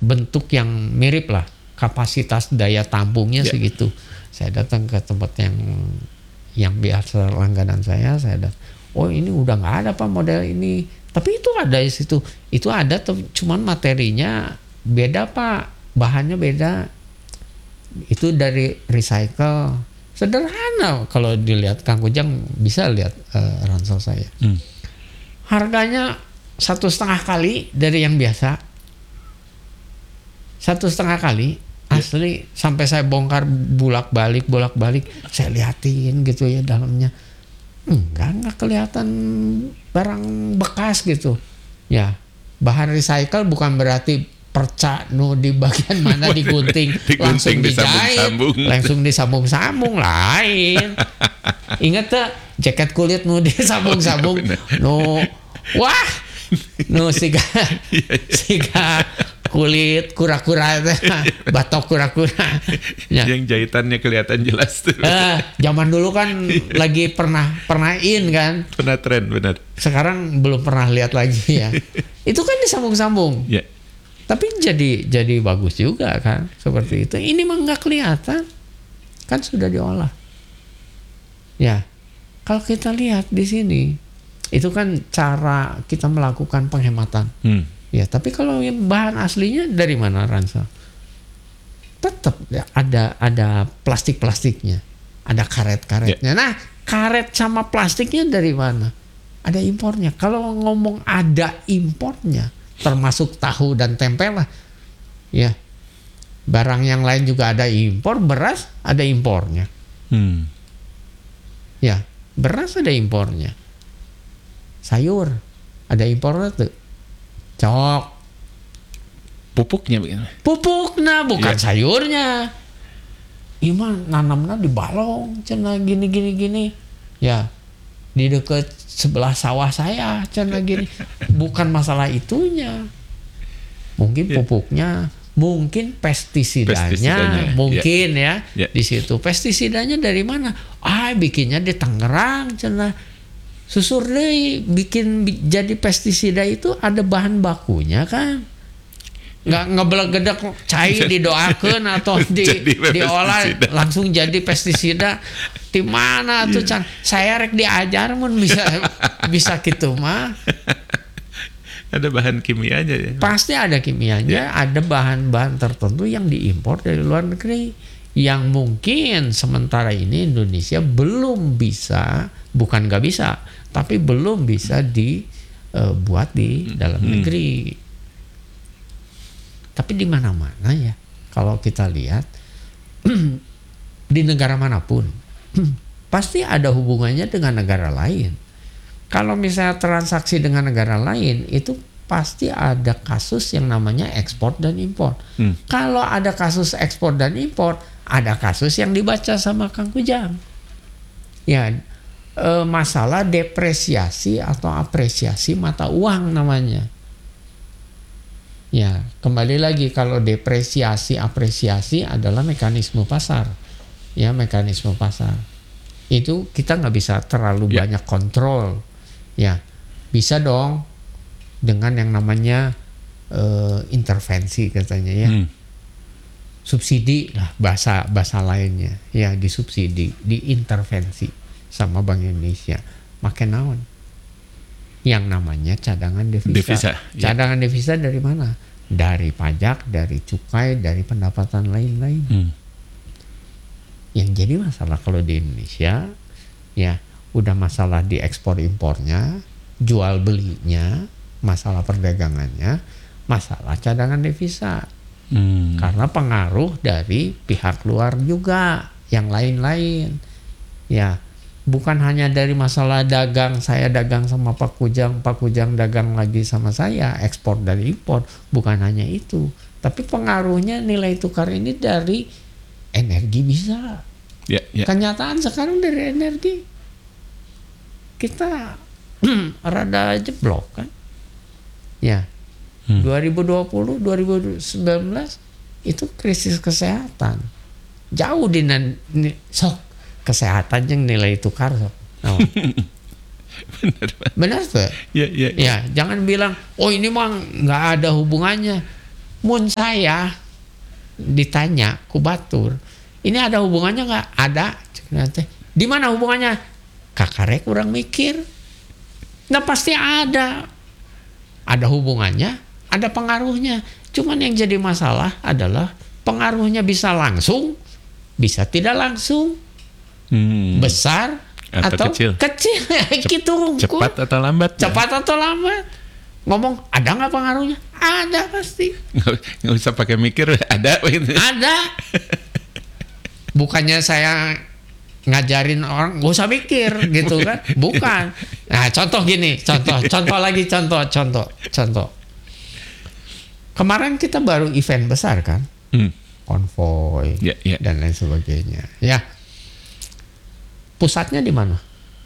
bentuk yang mirip lah, kapasitas daya tampungnya segitu. Saya datang ke tempat yang biasa langganan saya oh ini udah nggak ada Pak model ini, tapi itu ada di situ, itu ada cuman materinya beda Pak, bahannya beda, itu dari recycle. Sederhana kalau dilihat, Kang Ujang bisa lihat ransel saya. Harganya 1,5 kali dari yang biasa, 1,5 kali asli. Sampai saya bongkar bolak balik, saya liatin gitu ya dalamnya, nggak kelihatan barang bekas gitu ya. Bahan recycle bukan berarti perca di bagian mana digunting langsung dijahit, langsung disambung-sambung, lain. Ingat tuh jaket kulit disambung-sambung, wah, siga kulit kura-kura, batok kura-kura. Ya. Yang jahitannya kelihatan jelas tuh. Zaman dulu kan lagi pernah in kan. Pernah tren, benar. Sekarang belum pernah lihat lagi ya. Itu kan disambung-sambung. Ya. Tapi jadi bagus juga kan, seperti itu. Ini mah nggak kelihatan, kan sudah diolah. Ya, kalau kita lihat di sini, itu kan cara kita melakukan penghematan. Ya, tapi kalau yang bahan aslinya dari mana ransel? Tetap ya, ada plastiknya, ada karet-karetnya. Nah, karet sama plastiknya dari mana? Ada impornya. Kalau ngomong ada impornya, termasuk tahu dan tempe lah, ya. Barang yang lain juga ada impor, beras ada impornya. Ya, beras ada impornya. Sayur ada impornya tuh. Cok. Pupuknya begini. Pupuknya bukan sayurnya. Iman nanamnya di balong, cenah gini. Ya, di dekat sebelah sawah saya, cenah gini. Bukan masalah itunya. Mungkin pupuknya, mungkin pestisidanya. Mungkin ya. Di situ pestisidanya dari mana? Bikinnya di Tangerang, cenah. Susur deh, bikin jadi pestisida itu ada bahan bakunya kan, nggak ngebelegedek cair didoakan atau diolah langsung jadi pestisida. Di mana tuh can? Saya rek diajar mun bisa gitu mah. Ada bahan kimianya ya? Pasti ada kimianya, ada bahan-bahan tertentu yang diimpor dari luar negeri, yang mungkin sementara ini Indonesia belum bisa, bukan nggak bisa, tapi belum bisa dibuat di dalam negeri. Tapi di mana-mana ya, kalau kita lihat di negara manapun pasti ada hubungannya dengan negara lain. Kalau misalnya transaksi dengan negara lain, itu pasti ada kasus yang namanya ekspor dan impor. Kalau ada kasus ekspor dan impor, ada kasus yang dibaca sama Kang Ujang. Ya, masalah depresiasi atau apresiasi mata uang namanya. Ya, kembali lagi, kalau depresiasi apresiasi adalah mekanisme pasar. Ya, mekanisme pasar. Itu kita nggak bisa terlalu banyak kontrol. Ya, bisa dong dengan yang namanya intervensi katanya ya. Subsidi lah bahasa lainnya. Ya, disubsidi, diintervensi sama Bank Indonesia. Makin naon? Yang namanya cadangan devisa. Cadangan devisa dari mana? Dari pajak, dari cukai, dari pendapatan lain-lain. Yang jadi masalah kalau di Indonesia, ya udah masalah di ekspor impornya, jual belinya, masalah perdagangannya, masalah cadangan devisa. Karena pengaruh dari pihak luar juga, yang lain-lain. Ya, bukan hanya dari masalah dagang, saya dagang sama Pak Kujang dagang lagi sama saya, ekspor dan impor, bukan hanya itu. Tapi pengaruhnya nilai tukar ini dari energi bisa. Kenyataan sekarang dari energi kita rada jeblok kan. Ya. 2020, 2019 itu krisis kesehatan. Jauh di sok kesehatan yang nilai tukar sok. No. Benar tuh. Ya, jangan bilang, oh ini mah nggak ada hubungannya. mun saya ditanya ku batur, ini ada hubungannya nggak? Ada. Di mana hubungannya? Kakarek kurang mikir. Nah pasti ada hubungannya, ada pengaruhnya. Cuman yang jadi masalah adalah pengaruhnya bisa langsung, bisa tidak langsung, besar atau kecil. Gitu. Cepat atau lambat? Cepat atau lambat. Ngomong ada nggak pengaruhnya? Ada pasti. Nggak usah pakai mikir, ada. Ada. Bukannya saya ngajarin orang nggak usah mikir gitu kan? Bukan. Nah contoh gini, contoh lagi, contoh. Kemarin kita baru event besar kan, konvoy dan lain sebagainya. Ya, pusatnya di mana?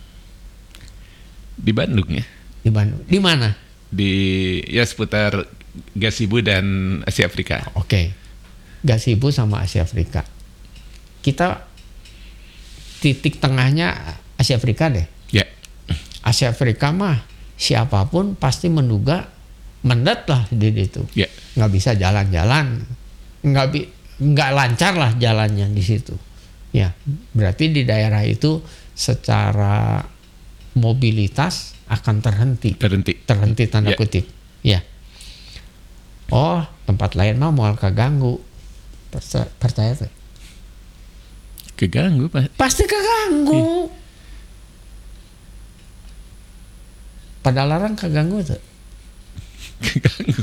Di Bandung ya. Di Bandung. Di mana? Di seputar Gasibu dan Asia Afrika. Oke. Gasibu sama Asia Afrika. Kita titik tengahnya Asia Afrika deh. Ya. Asia Afrika mah siapapun pasti menduga mendet lah di itu. Ya. Nggak bisa jalan-jalan, nggak lancar lah jalannya di situ. Ya, berarti di daerah itu secara mobilitas akan terhenti tanda kutip. Ya. Oh, tempat lain mah mau keganggu. Percaya tuh. Keganggu Pak. Pasti keganggu. Pada larang keganggu tuh. Keganggu.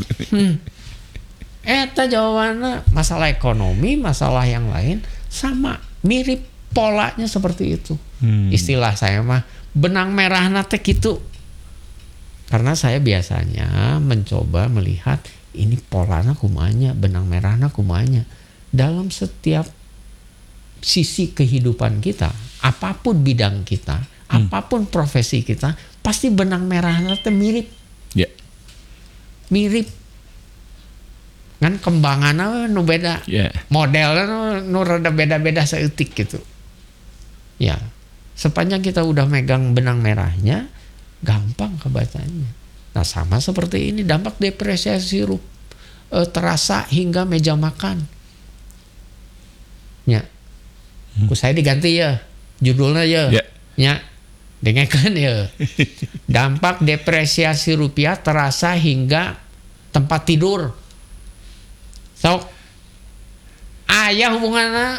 Eta jawabannya masalah ekonomi, masalah yang lain sama mirip polanya seperti itu. Istilah saya mah benang merah nate gitu. Karena saya biasanya mencoba melihat ini polanya kumanya, benang merahnya kumanya dalam setiap sisi kehidupan kita, apapun bidang kita, apapun profesi kita, pasti benang merahnya teh mirip. Ya. Mirip. Kan kembangannya nu beda. Yeah. Modelnya nu rada beda-beda saeutik gitu. Ya. Sepanjang kita udah megang benang merahnya, gampang kebacanya. Nah, sama seperti ini dampak depresiasi terasa hingga meja makan. Ya. Saya diganti ya judulnya ya. Yeah. Ya. Dengarkan ya. Dampak depresiasi rupiah terasa hingga tempat tidur. So, ayah hubungannya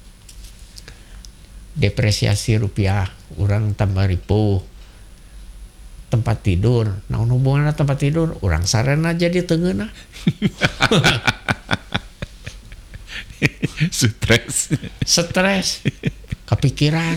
depresiasi rupiah, orang tambah ripuh. Tempat tidur, nah hubungannya tempat tidur, orang sarana jadi tengeuna. Stres, kepikiran.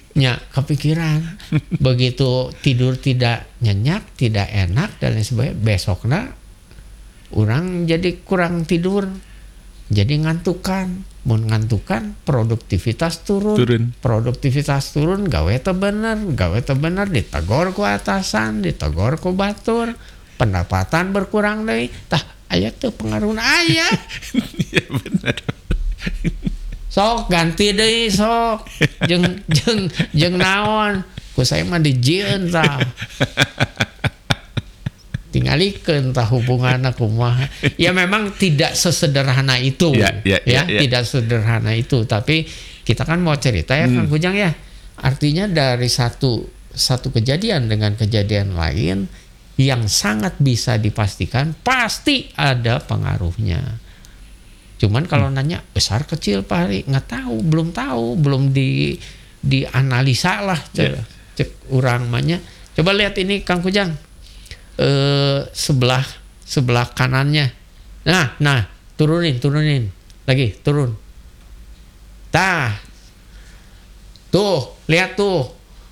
Begitu tidur tidak nyenyak, tidak enak dan lain sebagainya, besoknya orang jadi kurang tidur, jadi ngantukan. Mun ngantukan, produktivitas turun. Produktivitas turun, gawe teu bener, ditegor ku atasan, ditegor ku batur, pendapatan berkurang deui. Tah aya teu pengaruhna aya. Iya benar. Sok ganti deui sok. Jeung naon? Ku saya mah dijieun tah. Tingalikeun tah hubunganna kumaha. Ya memang tidak sesederhana itu. Ya. Tidak sederhana itu, tapi kita kan mau cerita ya Kang Kujang ya. Artinya dari satu kejadian dengan kejadian lain yang sangat bisa dipastikan pasti ada pengaruhnya. Cuman kalau nanya besar kecil Pak Hari nggak tahu, belum dianalisa lah cek urang mahnya. Coba lihat ini Kang Kujang. Sebelah kanannya. Nah, turunin lagi, turun. Tuh, lihat tuh.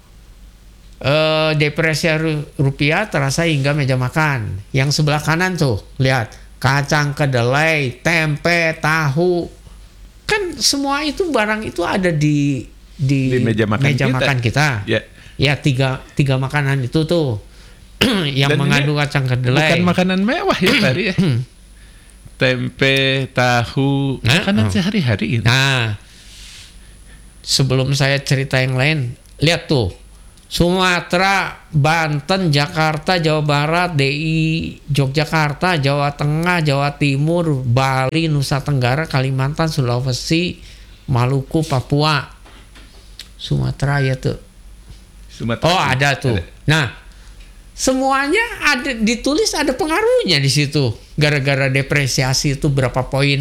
Depresiasi rupiah terasa hingga meja makan. Yang sebelah kanan tuh, lihat, kacang kedelai, tempe, tahu. Kan semua itu barang itu ada di meja makan kita. Ya, tiga makanan itu tuh. Yang dan mengandung kacang kedelai. Bukan makanan mewah ya tadi ya. Tempe, tahu, makanan sehari-hari gitu. Nah, sebelum saya cerita yang lain, lihat tuh. Sumatera, Banten, Jakarta, Jawa Barat, DI, Yogyakarta, Jawa Tengah, Jawa Timur, Bali, Nusa Tenggara, Kalimantan, Sulawesi, Maluku, Papua. Sumatera ya tuh. Sumatera. Oh, ada tuh. Nah, semuanya ada ditulis, ada pengaruhnya di situ. Gara-gara depresiasi itu berapa poin.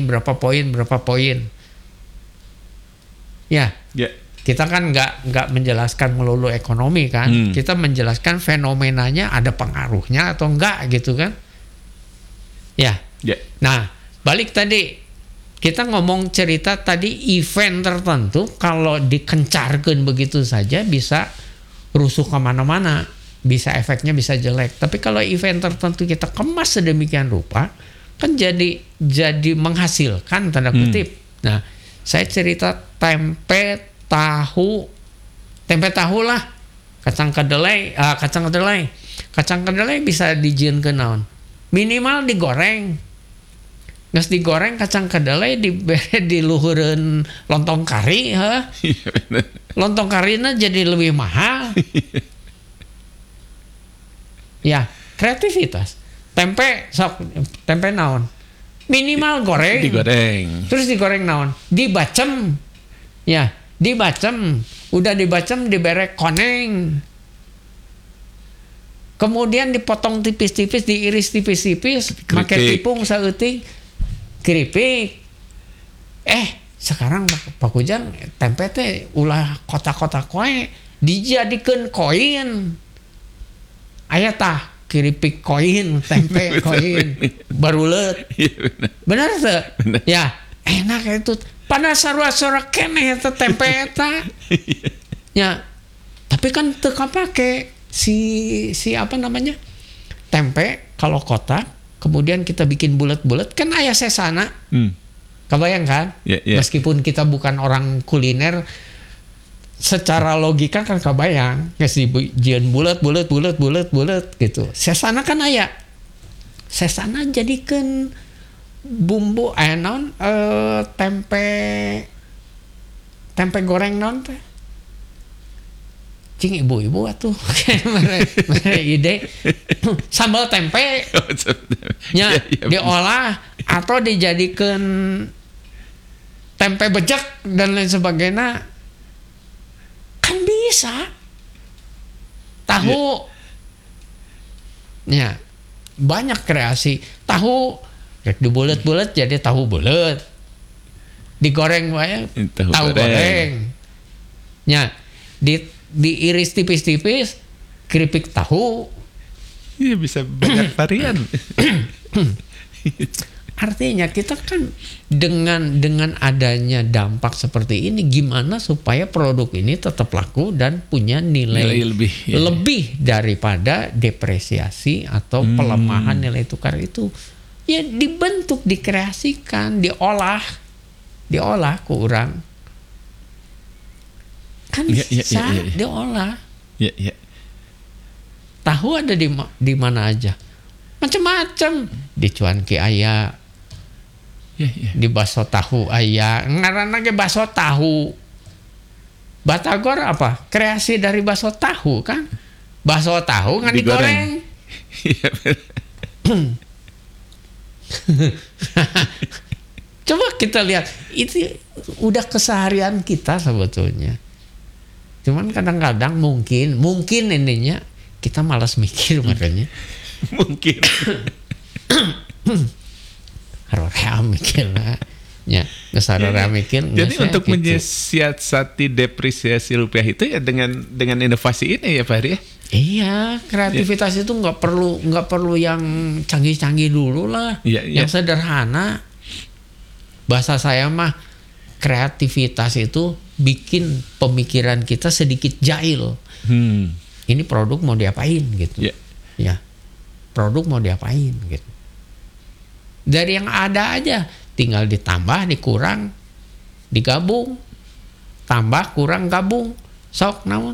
Ya. Ya. Kita kan nggak menjelaskan melulu ekonomi kan, kita menjelaskan fenomenanya ada pengaruhnya atau enggak gitu kan, ya. Nah balik tadi kita ngomong cerita tadi event tertentu kalau dikencarkan begitu saja bisa rusuh kemana-mana, bisa efeknya bisa jelek. Tapi kalau event tertentu kita kemas sedemikian rupa kan jadi menghasilkan tanda kutip. Nah saya cerita tempe tahu lah, kacang kedelai bisa dijieun naon, minimal digoreng, geus digoreng kacang kedelai dibere di luhureun lontong kari, lontong karina jadi lebih mahal. Ya kreativitas. Tempe naon, minimal goreng, terus digoreng naon, dibacem, ya. Udah dibacem dibere koneng, kemudian dipotong tipis-tipis, diiris tipis-tipis, pakai tepung saeutik, keripik. Sekarang Pak Kujang tempe teh ulah kotak-kotak wae dijadikeun koin. Aya tah keripik koin, tempe koin, baruleut. Benar teu? Ya, enak itu. Pada sarua-sarua keneh eta tempe eta. Ya. Tapi kan teu kapake si apa namanya? Tempe kalau kotak, kemudian kita bikin bulat-bulat kan aya sesana. Kebayang kan? Meskipun kita bukan orang kuliner, secara logika kan kebayang, geus dijieun bulat gitu. Sesana kan aya. Sesana jadikeun bumbu naon, tempe goreng naon teh, cing ibu-ibu atuh mere ide sambal tempe nya diolah atau dijadikan tempe bejek dan lain sebagainya kan bisa. Tahu ya banyak kreasi. Tahu dibulet-bulet jadi tahu bulet, digoreng wae tahu goreng. Ya, diiris tipis-tipis keripik tahu. Iya bisa banyak varian. Artinya kita kan dengan adanya dampak seperti ini, gimana supaya produk ini tetap laku dan punya nilai lebih daripada depresiasi atau pelemahan nilai tukar itu. Ya dibentuk, dikreasikan, diolah ke urang. Kan bisa diolah. Tahu ada di mana aja. Macam-macam. Di cuanki aya. Di bakso tahu aya. Ngaranna ge bakso tahu. Batagor apa? Kreasi dari bakso tahu kan? Bakso tahu ngan digoreng. Coba kita lihat, itu udah keseharian kita sebetulnya. Cuman kadang-kadang mungkin ininya kita malas mikir makanya. Mungkin. Harus mikir lah. Ya, kesadaran mikir. Jadi untuk menyiasati depresiasi rupiah itu ya dengan inovasi ini ya Pak Heri ya. Iya, kreativitas itu nggak perlu yang canggih-canggih dulu lah, yang sederhana. Bahasa saya mah kreativitas itu bikin pemikiran kita sedikit jahil. Ini produk mau diapain gitu, ya. Produk mau diapain gitu. Dari yang ada aja, tinggal ditambah, dikurang, digabung, tambah, kurang, gabung, sok naon.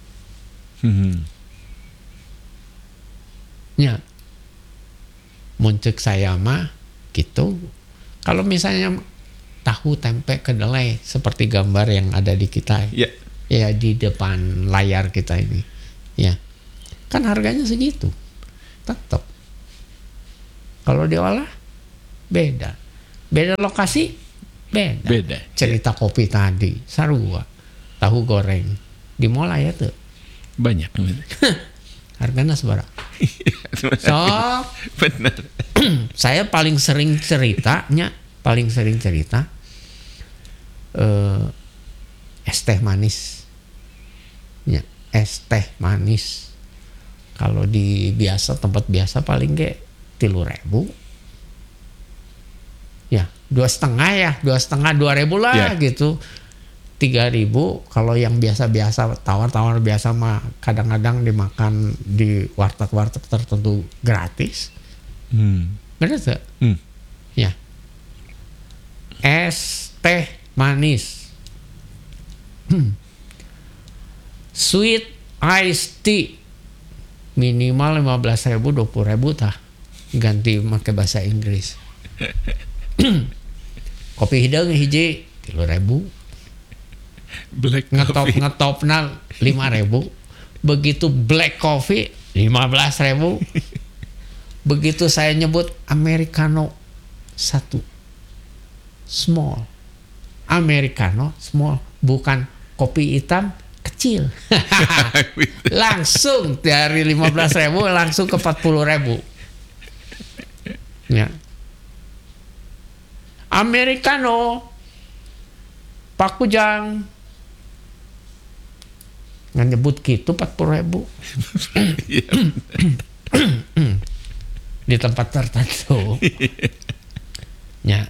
Ya, muncul saya mah gitu. Kalau misalnya tahu, tempe, kedelai seperti gambar yang ada di kita, ya di depan layar kita ini, Ya, kan harganya segitu, tetap. Kalau diolah beda lokasi beda. Cerita kopi tadi sarua, tahu goreng di mall ya tuh banyak. Harganya seberapa? So, benar. Saya paling sering cerita es teh manis. Ya, es teh manis. Kalau di tempat biasa paling ge 3.000. Ya, 2,5 2.000 lah gitu. 3.000. Kalau yang biasa-biasa tawar-tawar biasa mah kadang-kadang dimakan di warteg-warteg tertentu gratis. Benar tuh? Ya. Es teh manis. Sweet iced tea minimal 15.000 20.000 tah. Ganti pakai bahasa Inggris. Kopi hidung hiji 3.000. Black Ngetopna 5.000. Begitu black coffee 15.000. Begitu saya nyebut americano 1 small, americano small, bukan kopi hitam kecil. Langsung dari 15.000 langsung ke 40.000. Ya. Americano Pak Kujang nggak nyebut gitu 40.000. Di tempat tertentu. Ya.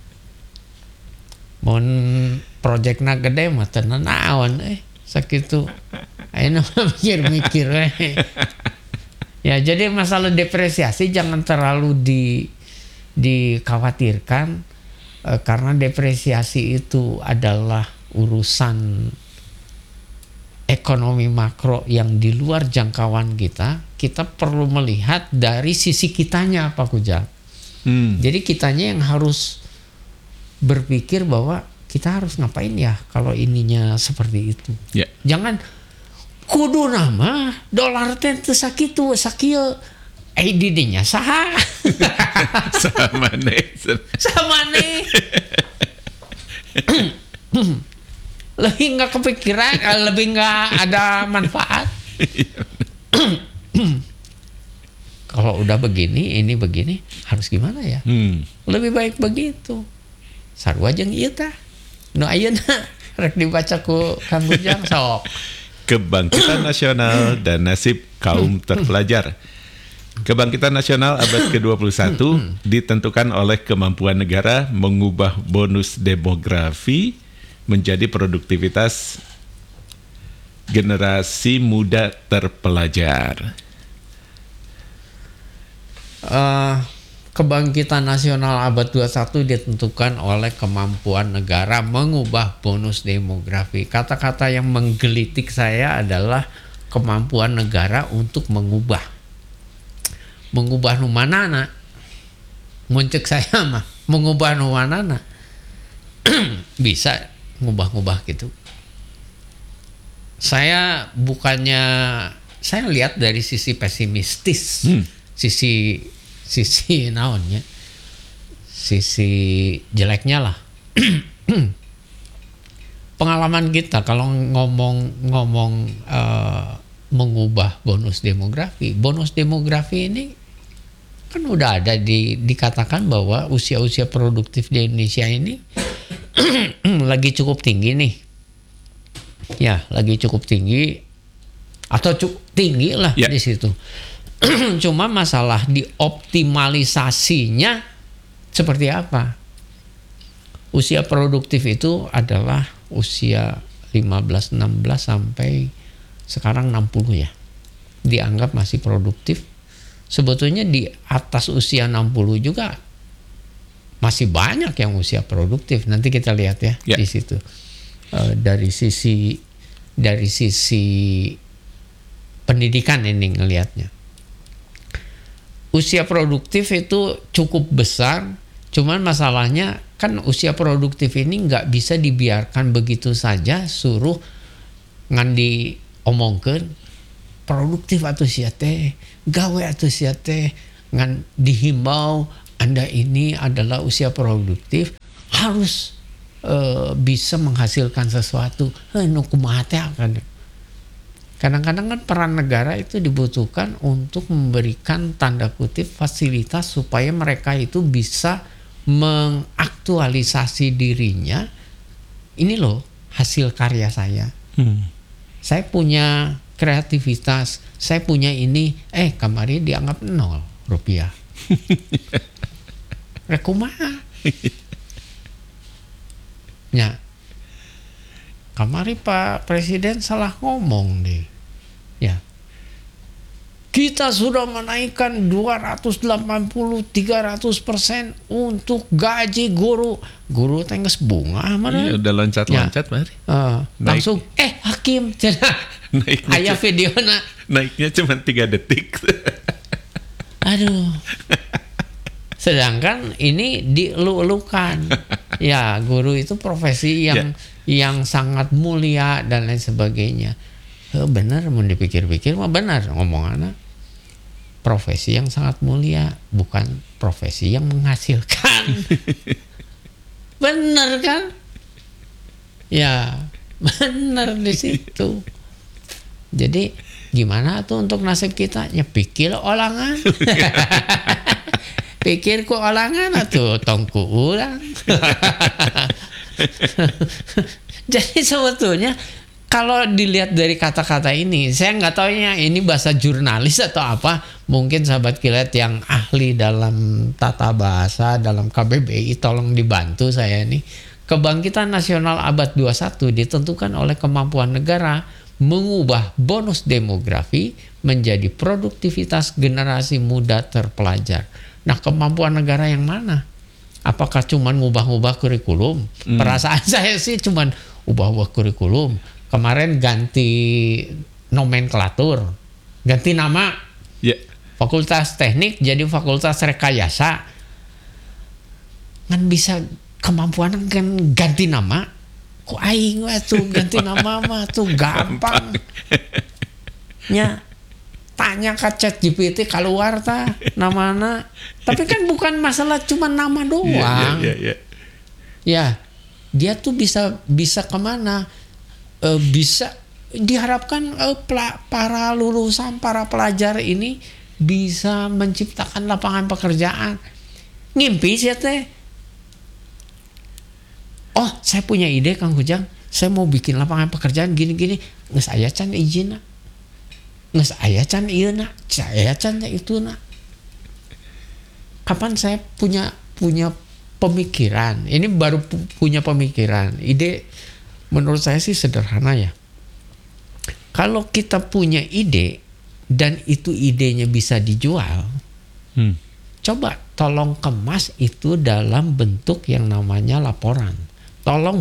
Mun projectna gede mah teu naon sakitu. Ayeuna mikir-mikir Ya, jadi masalah depresiasi jangan terlalu dikhawatirkan karena depresiasi itu adalah urusan ekonomi makro yang di luar jangkauan kita. Kita perlu melihat dari sisi kitanya, Pak Kujang. Jadi kitanya yang harus berpikir bahwa kita harus ngapain ya kalau ininya seperti itu. Yeah. Jangan kudu nama dolar teh teu sakitu sakieu didinya saha. Sama nih. Lebih nggak kepikiran, lebih nggak ada manfaat. Kalau udah begini, ini begini, harus gimana ya? Lebih baik begitu. Sarua jeung ieu tah. Nu ayeuna rek dibaca ku Kang Bujang sok. Kebangkitan Nasional dan Nasib Kaum Terpelajar. Kebangkitan nasional abad ke-21 ditentukan oleh kemampuan negara mengubah bonus demografi menjadi produktivitas generasi muda terpelajar. Kebangkitan nasional abad 21 ditentukan oleh kemampuan negara mengubah bonus demografi. Kata-kata yang menggelitik saya adalah kemampuan negara untuk mengubah nu manana. Muncul saya mah mengubah nu manana. Bisa ngubah-ngubah gitu. Saya lihat dari sisi pesimistis. Sisi naonnya, sisi jeleknya lah. Pengalaman kita kalau ngomong mengubah bonus demografi ini kan udah ada dikatakan bahwa usia produktif di Indonesia ini lagi cukup tinggi nih. Ya, lagi cukup tinggi atau cukup tinggi lah di situ. Cuma masalah dioptimalisasinya seperti apa? Usia produktif itu adalah usia 15-16 sampai sekarang 60 ya. Dianggap masih produktif. Sebetulnya di atas usia 60 juga masih banyak yang usia produktif. Nanti kita lihat ya di situ. Dari sisi pendidikan ini ngelihatnya. Usia produktif itu cukup besar, cuman masalahnya kan usia produktif ini nggak bisa dibiarkan begitu saja suruh ngan diomongkeun. produktif atau sia teh, gawe atau sia teh, ngan dihimbau Anda ini adalah usia produktif, harus bisa menghasilkan sesuatu. Nu kumaha teh akan. Kadang-kadang kan peran negara itu dibutuhkan untuk memberikan tanda kutip fasilitas supaya mereka itu bisa mengaktualisasi dirinya. Ini loh hasil karya saya. Saya punya kreativitas, saya punya ini, kamari dianggap 0 rupiah. Rekumaha. Ya. Kamari Pak Presiden salah ngomong deh. Ya. Kita sudah menaikkan 280-300% untuk gaji guru. Guru teh geus bunga mana? Iya, udah loncat-loncat mari. Langsung hakim cenah. Aya videona. Naiknya cuma 3 detik. Aduh. Sedangkan ini dielu-elukan. Ya, guru itu profesi yang sangat mulia dan lain sebagainya. Benar, mau dipikir-pikir mah benar ngomongannya. Profesi yang sangat mulia, bukan profesi yang menghasilkan. Benar kan? Ya, benar di situ. Jadi gimana tuh untuk nasib kita? Ya pikir olangan. Pikir ku olangan atuh tongku urang. Jadi sebetulnya kalau dilihat dari kata-kata ini, saya nggak tahu ini bahasa jurnalis atau apa. Mungkin sahabat kilat yang ahli dalam tata bahasa, dalam KBBI, tolong dibantu saya ini. Kebangkitan nasional abad 21 ditentukan oleh kemampuan negara mengubah bonus demografi menjadi produktivitas generasi muda terpelajar. Nah, kemampuan negara yang mana? Apakah cuman ngubah-ngubah kurikulum? Perasaan saya sih cuman ubah-ubah kurikulum. Kemarin ganti nomenklatur, ganti nama. Fakultas teknik jadi fakultas rekayasa. Kan bisa kemampuan kan ganti nama. Kok aing tuh ganti nama mah tuh gampang. Nya tanya ke ChatGPT keluar namana. Tapi kan bukan masalah cuma nama doang. Ya, dia tuh bisa kemana? Bisa diharapkan para lulusan, para pelajar ini bisa menciptakan lapangan pekerjaan. Ngimpi sih teh. Oh, saya punya ide Kang Kujang. Saya mau bikin lapangan pekerjaan gini-gini. Geus aya can izina. Geus aya can ieu na, saya can itu na. Kapan saya punya pemikiran? Ini baru punya pemikiran. Ide menurut saya sih sederhana ya. Kalau kita punya ide dan itu idenya bisa dijual, coba tolong kemas itu dalam bentuk yang namanya laporan. Tolong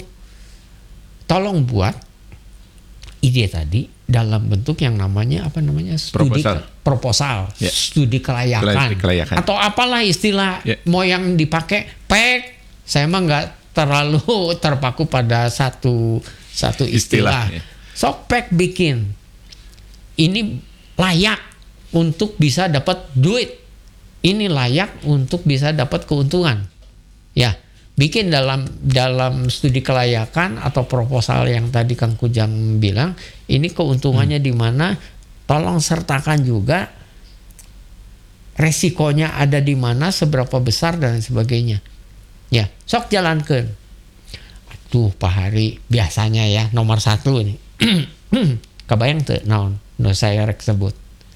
buat ide tadi dalam bentuk yang namanya studi proposal, studi kelayakan. Atau apalah istilah mau yang dipakai PEK. Saya mah nggak terlalu terpaku pada satu istilah. Sok PEK bikin ini layak untuk bisa dapat duit, ini layak untuk bisa dapat keuntungan. Ya, bikin dalam studi kelayakan atau proposal yang tadi Kang Kujang bilang, ini keuntungannya di mana, tolong sertakan juga resikonya ada di mana, seberapa besar dan sebagainya. Ya, sok jalankan. Aduh Pak Hari, biasanya ya nomor 1 nih. Kebayang tuh naon saya rek sebut.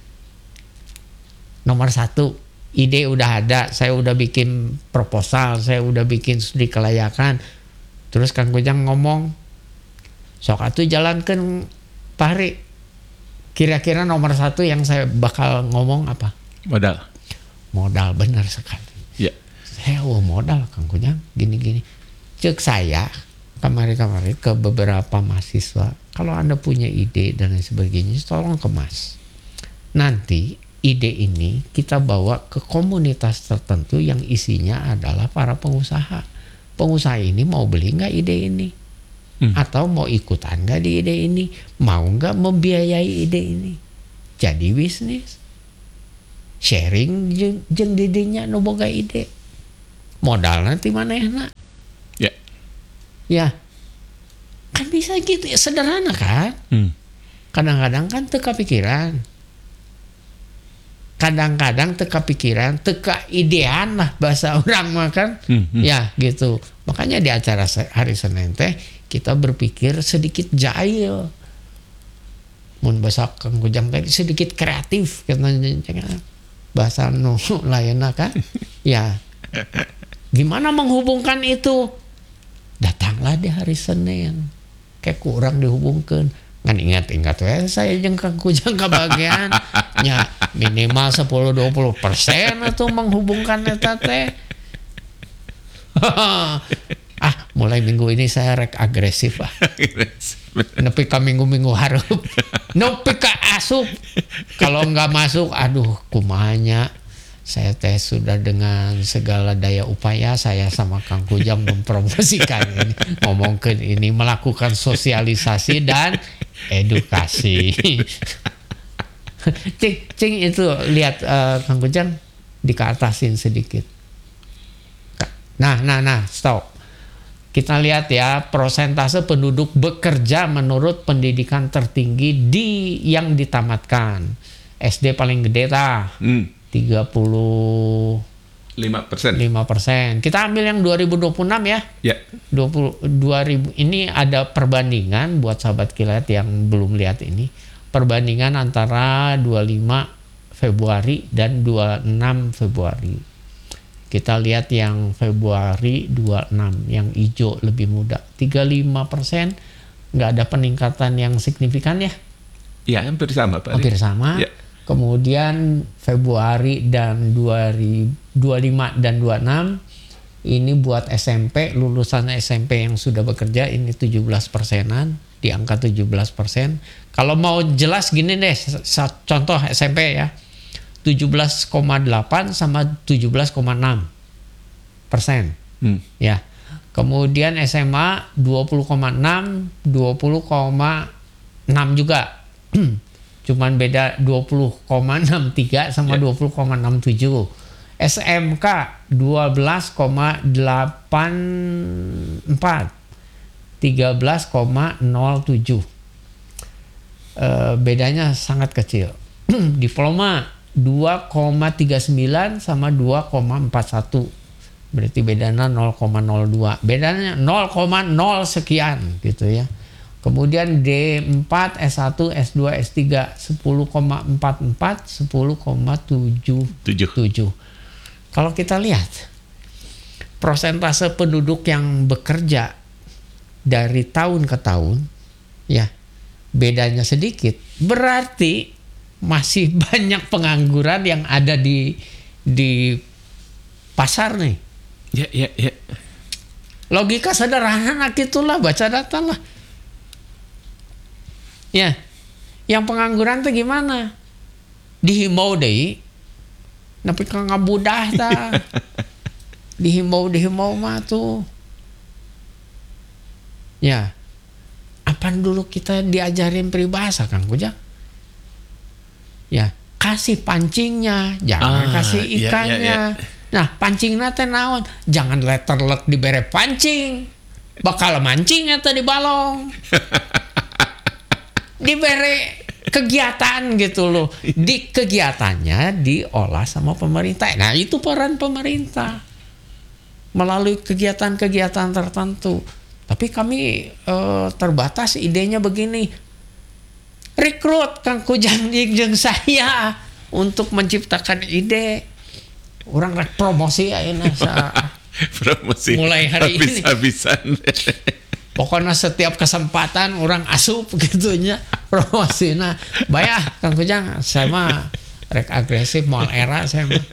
Nomor 1, ide udah ada, saya udah bikin proposal, saya udah bikin studi kelayakan. Terus Kang Kujang ngomong, sok atuh jalankan Pak Hari. Kira-kira nomor 1 yang saya bakal ngomong apa? Modal, benar sekali. Saya modal Kang Kujang, gini-gini. Cek saya kemarin ke beberapa mahasiswa, kalau Anda punya ide dan lain sebagainya, tolong kemas. Nanti ide ini kita bawa ke komunitas tertentu yang isinya adalah para pengusaha. Pengusaha ini mau beli nggak ide ini? Atau mau ikutan nggak di ide ini? Mau nggak membiayai ide ini? jadi bisnis. Sharing jeung didinya nu boga ide. Modal nanti manehna. Ya. Ya. Kan bisa gitu ya, sederhana kan? Kadang-kadang kan teka pikiran. Kadang-kadang teka pikiran, teka idean lah bahasa orang mah kan. Ya gitu. Makanya di acara hari Senin teh kita berpikir sedikit jahil. Mun bahasa Kang Kujang tadi sedikit kreatif katanya. Bahasa nu lainnya kan. Ya. Gimana menghubungkan itu? Datanglah di hari Senin. Kayak kurang dihubungkan. Ngan ingat-ingat saya jeung Kang Kujang kebagian. Ya minimal 10-20% atau menghubungkan eta teh. Mulai minggu ini saya rek agresif nepi ka minggu-minggu hareup. Nepi ka asup. Kalau nggak masuk, aduh kumanya. Saya teh sudah dengan segala daya upaya saya sama Kang Kujang mempromosikan ini, ngomongkan ini, melakukan sosialisasi dan edukasi. Cing itu lihat Kang Kujang dikeatasin sedikit. Nah, stop. Kita lihat ya persentase penduduk bekerja menurut pendidikan tertinggi yang ditamatkan. SD paling gede 35%. Kita ambil yang 2026 ya. Ya. 2000 ini ada perbandingan buat sahabat kilat yang belum lihat ini. Perbandingan antara 25 Februari dan 26 Februari. Kita lihat yang Februari 26, yang hijau lebih muda. 35%, nggak ada peningkatan yang signifikan ya? Ya, hampir sama Pak. Hampir sama. Ya. Kemudian Februari dan 25 dan 26 ini buat SMP, lulusan SMP yang sudah bekerja ini 17%-an, di angka 17%. Kalau mau jelas gini deh, contoh SMP ya, 17,8 sama 17,6%. Ya. Kemudian SMA 20,6, 20,6 juga. Cuman beda 20,63 sama 20,67. SMK 12,84, 13,07. Bedanya sangat kecil. Diploma 2,39 sama 2,41. Berarti bedanya 0,02. Bedanya 0,0 sekian gitu ya. Kemudian D4, S1, S2, S3 10,44, 10,77. Kalau kita lihat persentase penduduk yang bekerja dari tahun ke tahun ya bedanya sedikit, berarti masih banyak pengangguran yang ada di pasar nih. Ya. Logika sederhana gitulah, baca data lah. Ya, yang pengangguran tuh gimana? Dihimbau deh, tapi kan ngabudah ta. dihimbau mah tuh. Ya, apa dulu kita diajarin peribahasa Kang Kujang? Ya, kasih pancingnya, jangan kasih ikannya. Nah, pancingna teh naon? Jangan leterlet dibere pancing, bakal mancing eta di balong. Diberi kegiatan gitu loh. Di kegiatannya diolah sama pemerintah. Nah itu peran pemerintah melalui kegiatan-kegiatan tertentu. Tapi kami terbatas, idenya begini. Rekrut Kang Kujang jeung saya untuk menciptakan ide. Orang rek promosi ayeuna promosi. Mulai hari ini. Habis-habisan. Pokoknya setiap kesempatan orang asup gitunya promosinya. Bayah Kang Kujang, saya mah rek agresif mal era saya mah.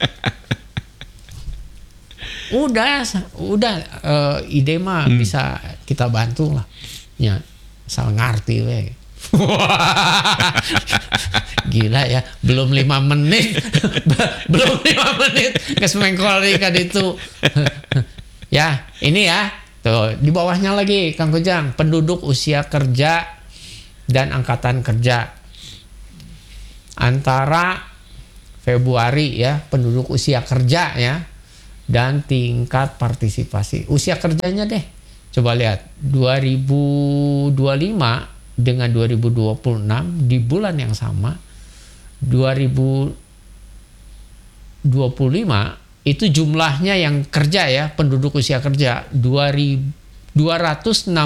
Udah ide mah bisa kita bantu lah. Ya, asal ngarti we. Gila ya, belum 5 menit. belum 5 menit geus mengkol kan itu. Ya, ini ya. Tuh, di bawahnya lagi Kang Kujang, penduduk usia kerja dan angkatan kerja. antara Februari ya, penduduk usia kerja ya, dan tingkat partisipasi. Usia kerjanya deh, coba lihat 2025 dengan 2026 di bulan yang sama, 2025 itu jumlahnya yang kerja ya, penduduk usia kerja 216.000,79.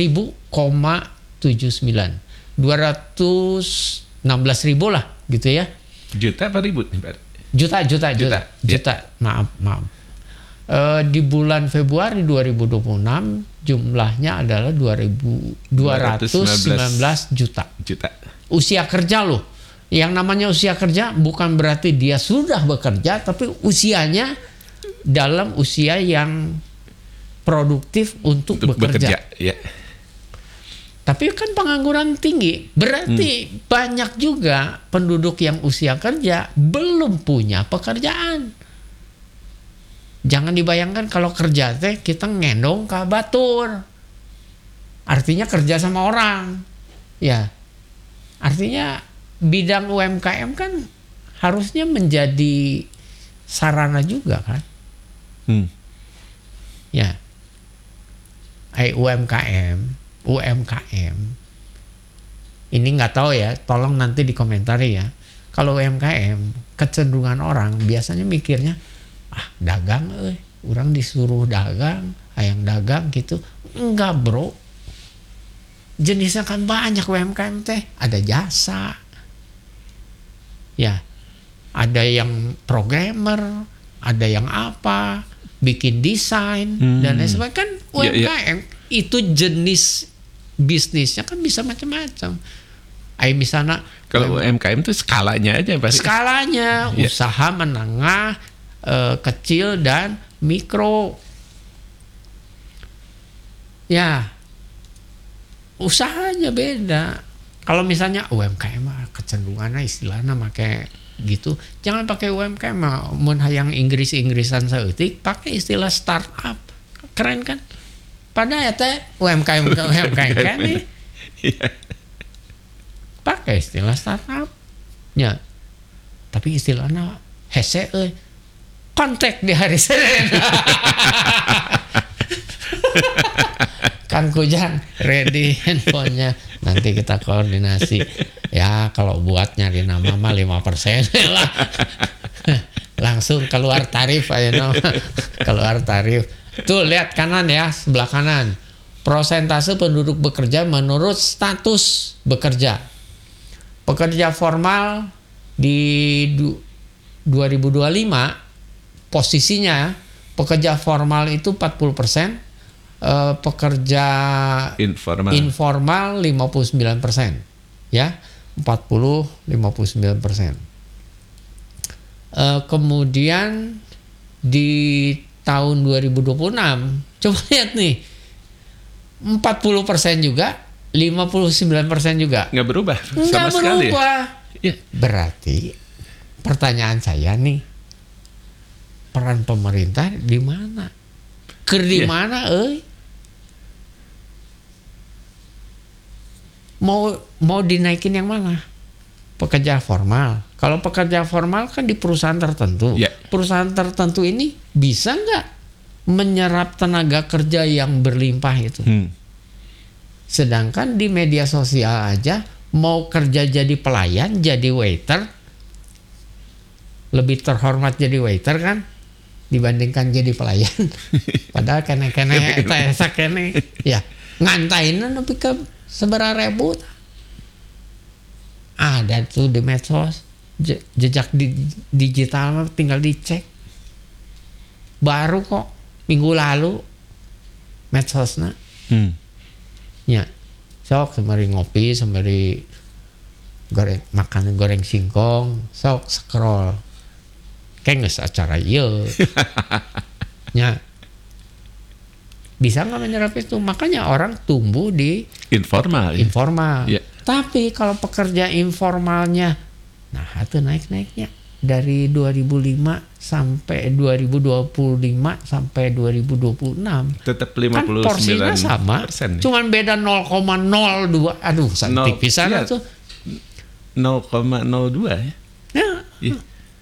216.000 lah gitu ya. Juta apa ribu? Juta. Ya. Maaf. Di bulan Februari 2026 jumlahnya adalah 219 juta. Usia kerja loh. Yang namanya usia kerja bukan berarti dia sudah bekerja, tapi usianya dalam usia yang produktif untuk bekerja. Ya. Tapi kan pengangguran tinggi, berarti banyak juga penduduk yang usia kerja belum punya pekerjaan. Jangan dibayangkan kalau kerja teh kita ngendong ke batur. Artinya kerja sama orang. Ya. Artinya bidang UMKM kan harusnya menjadi sarana juga kan. Ya. UMKM. Ini nggak tahu ya, tolong nanti dikomentari ya. Kalau UMKM, kecenderungan orang biasanya mikirnya, dagang orang disuruh dagang, hayang dagang gitu. Enggak bro, jenisnya kan banyak UMKM teh. Ada jasa ya, ada yang programmer, ada yang apa, bikin desain dan lain sebagainya. Kan UMKM itu jenis bisnisnya kan bisa macam-macam. Misalnya kalau UMKM itu skalanya aja pasti. Skalanya usaha menengah, kecil dan mikro. Ya, usahanya beda. Kalau misalnya UMKM kecenderungannya istilahnya pakai gitu, jangan pakai UMKM mun hayang Inggrisan saeutik, pakai istilah startup. Keren kan? Padahal ya teh UMKM kan nih. Pakai istilah startup. Ya. Tapi istilahnya hese kontak di hari Senin. Kang Kujang ready handphonenya, nanti kita koordinasi ya. Kalau buat nyari nama mah 5% lah. Langsung keluar tarif aja keluar tarif. Tuh lihat kanan ya, sebelah kanan, prosentase penduduk bekerja menurut status bekerja. Pekerja formal di 2025 posisinya pekerja formal itu 40%. Pekerja informal 59%, ya 59%. Kemudian di tahun 2026 coba lihat nih, 40% juga, 59% juga nggak berubah nggak sama sekali ya? Berarti pertanyaan saya nih, peran pemerintah di mana? Di mana mau dinaikin yang mana? Pekerja formal. Kalau pekerja formal kan di perusahaan tertentu. Perusahaan tertentu ini bisa nggak menyerap tenaga kerja yang berlimpah itu? Sedangkan di media sosial aja mau kerja jadi pelayan, jadi waiter, lebih terhormat jadi waiter kan dibandingkan jadi pelayan. Padahal kene ya ngantainan tapi ke seberapa ribu ada tuh di medsos, jejak digital tinggal dicek, baru kok minggu lalu medsosna. Ya sok sembari ngopi, sembari makan goreng singkong, sok scroll kayak nges acara ya. Bisa nggak menyerap itu? Makanya orang tumbuh di informal. Tapi kalau pekerja informalnya, nah itu naiknya dari 2005 sampai 2025 sampai 2026 tetap 59%. Kan porsinya sama, cuman beda 0,02. Aduh, sangat pisan tuh. 0,02 ya. Ya, Iya.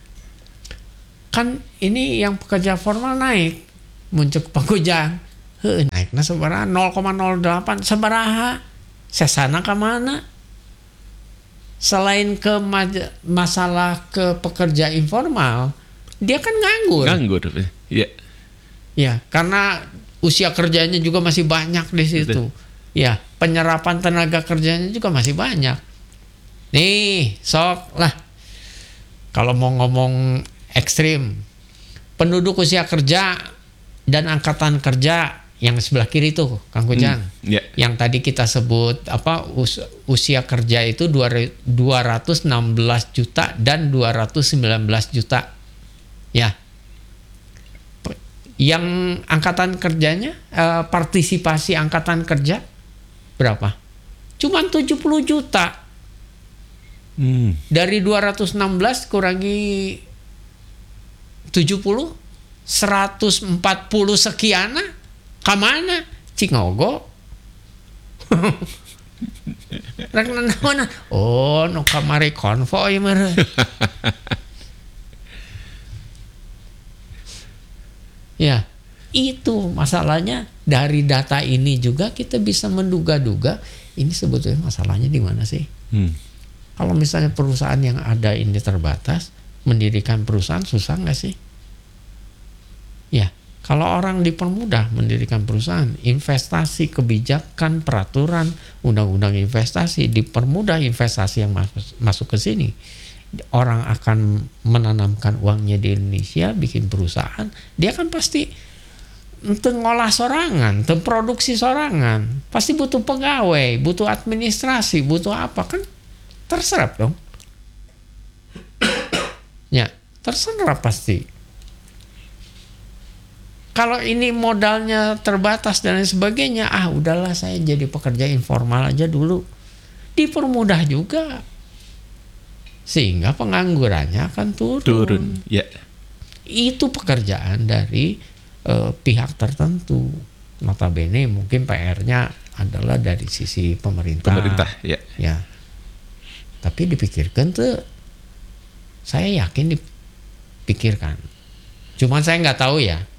kan ini yang pekerja formal naik muncul ke Pangkujang. Naiknya sabaraha 0,08 sabaraha. Sesana ke mana? Selain ke masalah ke pekerja informal, dia kan nganggur. Nganggur. Iya. Ya, karena usia kerjanya juga masih banyak di situ. Ya, penyerapan tenaga kerjanya juga masih banyak. Nih, sok lah. Kalau mau ngomong ekstrim, penduduk usia kerja dan angkatan kerja yang sebelah kiri tuh, Kang Kujang. Yeah. Yang tadi kita sebut apa usia kerja itu 216 juta dan 219 juta. Ya. Yang angkatan kerjanya partisipasi angkatan kerja berapa? Cuman 70 juta. Dari 216 kurangi 70 140 sekian kamana Cingogo. Rek nanaon? Oh, nu kamari konvoy meureun. Ya, itu masalahnya. Dari data ini juga kita bisa menduga-duga ini sebetulnya masalahnya di mana sih? Kalau misalnya perusahaan yang ada ini terbatas, mendirikan perusahaan susah nggak sih? Ya, kalau orang dipermudah mendirikan perusahaan, investasi, kebijakan, peraturan, undang-undang investasi, dipermudah investasi yang masuk ke sini. Orang akan menanamkan uangnya di Indonesia, bikin perusahaan, dia kan pasti ngolah sorangan, produksi sorangan, pasti butuh pegawai, butuh administrasi, butuh apa, kan terserap dong. Ya, terserap pasti. Kalau ini modalnya terbatas dan lain sebagainya, udahlah saya jadi pekerja informal aja dulu. Dipermudah juga. Sehingga penganggurannya akan turun. Ya. Itu pekerjaan dari pihak tertentu. Notabene mungkin PR-nya adalah dari sisi pemerintah. Ya. Ya. Tapi dipikirkan tuh, saya yakin dipikirkan. Cuman saya nggak tahu ya.